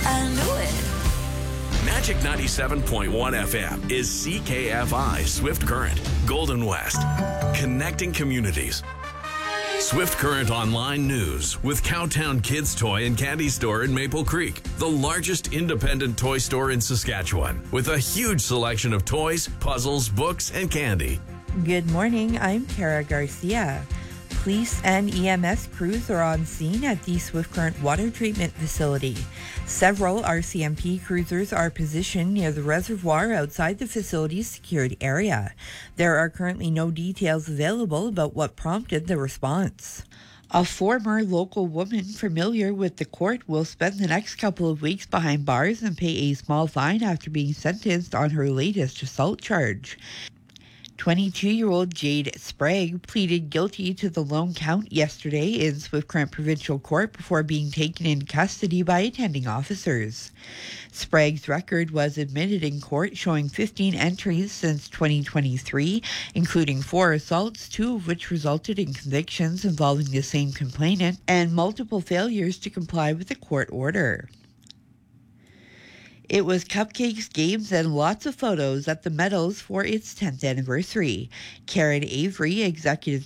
I knew it. Magic 97.1 FM is CKFI Swift Current, Golden West, connecting communities. Swift Current Online News with Cowtown Kids Toy and Candy Store in Maple Creek, the largest independent toy store in Saskatchewan, with a huge selection of toys, puzzles, books, and candy. Good morning, I'm Kara Garcia. Police and EMS crews are on scene at the Swift Current Water Treatment Facility. Several RCMP cruisers are positioned near the reservoir outside the facility's secured area. There are currently no details available about what prompted the response. A former local woman familiar with the court will spend the next couple of weeks behind bars and pay a small fine after being sentenced on her latest assault charge. 22-year-old Jade Sprague pleaded guilty to the lone count yesterday in Swift Current Provincial Court before being taken into custody by attending officers. Sprague's record was admitted in court, showing 15 entries since 2023, including 4 assaults, 2 of which resulted in convictions involving the same complainant, and multiple failures to comply with the court order. It was cupcakes, games, and lots of photos at the Meadows for its 10th anniversary. Karen Avery, Executive